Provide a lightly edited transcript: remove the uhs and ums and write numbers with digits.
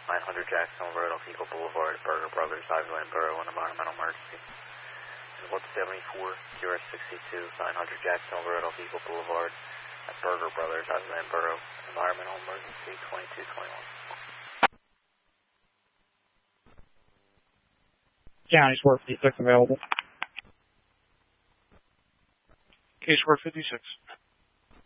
900 Jacksonville Road off Eagle Boulevard, Burger Brothers, Ivyland Borough, an environmental emergency. 174, QRS-62, 900 Jacksonville Road off Eagle Boulevard at Burger Brothers, Ivyland Borough, environmental emergency 2221. County's Work 56 available. Case Work 56.